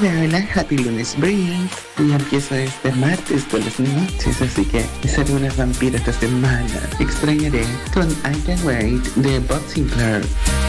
hola, happy lunes break. Y empiezo este martes por las noches, así que seré una vampira esta semana. Extrañaré con I Can Wait de Boxing Club.